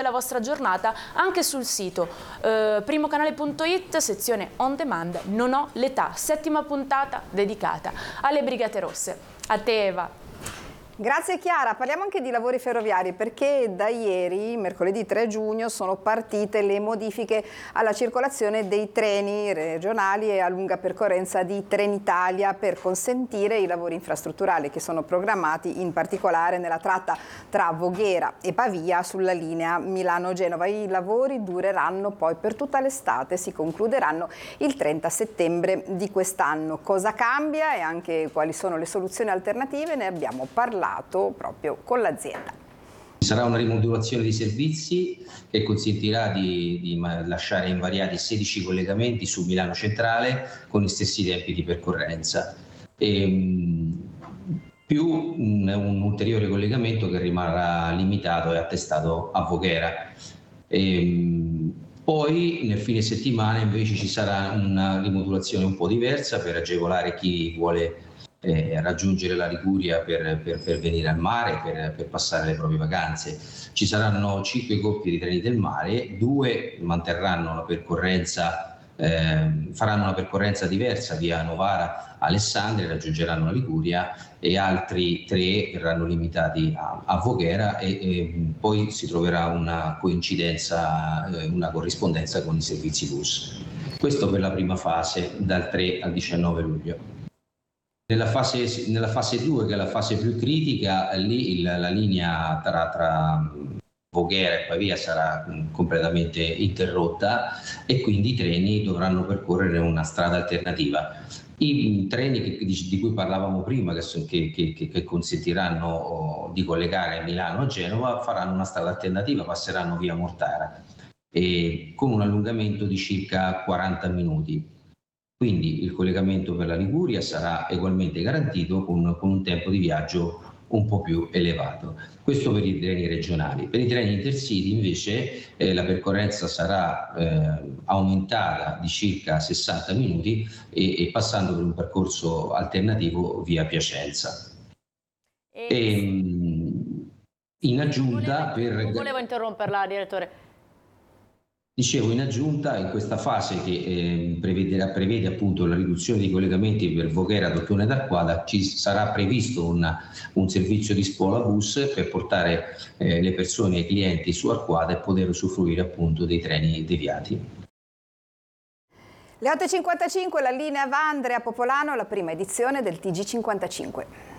la vostra giornata anche sul sito primocanale.it, sezione on demand. Non ho l'età, 7ª puntata dedicata alle Brigate Rosse. A te, Eva. Grazie Chiara, parliamo anche di lavori ferroviari perché da ieri, mercoledì 3 giugno, sono partite le modifiche alla circolazione dei treni regionali e a lunga percorrenza di Trenitalia per consentire i lavori infrastrutturali che sono programmati in particolare nella tratta tra Voghera e Pavia sulla linea Milano-Genova. I lavori dureranno poi per tutta l'estate, si concluderanno il 30 settembre di quest'anno. Cosa cambia e anche quali sono le soluzioni alternative ne abbiamo parlato proprio con l'azienda. Ci sarà una rimodulazione di servizi che consentirà di lasciare invariati 16 collegamenti su Milano Centrale con gli stessi tempi di percorrenza, più un ulteriore collegamento che rimarrà limitato e attestato a Voghera. Poi nel fine settimana invece ci sarà una rimodulazione un po' diversa per agevolare chi vuole raggiungere la Liguria per venire al mare, per passare le proprie vacanze. Ci saranno 5 coppie di treni del mare, 2 manterranno la percorrenza, faranno una percorrenza diversa via Novara Alessandria, raggiungeranno la Liguria, e altri 3 verranno limitati a Voghera e poi si troverà una coincidenza, una corrispondenza con i servizi bus. Questo per la prima fase dal 3 al 19 luglio. Nella fase 2, che è la fase più critica, lì la linea tra Voghera e Pavia sarà completamente interrotta e quindi i treni dovranno percorrere una strada alternativa. I treni di cui parlavamo prima, che consentiranno di collegare Milano a Genova, faranno una strada alternativa, passeranno via Mortara con un allungamento di circa 40 minuti. Quindi il collegamento per la Liguria sarà ugualmente garantito con un tempo di viaggio un po' più elevato. Questo per i treni regionali. Per i treni intercity invece la percorrenza sarà aumentata di circa 60 minuti e passando per un percorso alternativo via Piacenza. In aggiunta Non volevo interromperla, direttore. Dicevo, in aggiunta, in questa fase che prevede appunto la riduzione dei collegamenti per Voghera, Dottorne d'Arquata, ci sarà previsto un servizio di spola bus per portare le persone e i clienti su Arquata e poter usufruire appunto dei treni deviati. Le 8.55, la linea Vandre a Popolano, la prima edizione del TG55.